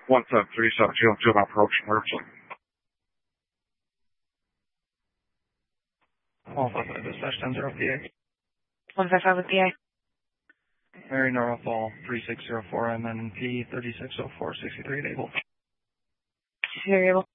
173, I'm approaching Merchant. 155 dispatch 10-0 PA. 155 with PA. Mary Northall 3604 MNP 3604 63 enabled. Variable.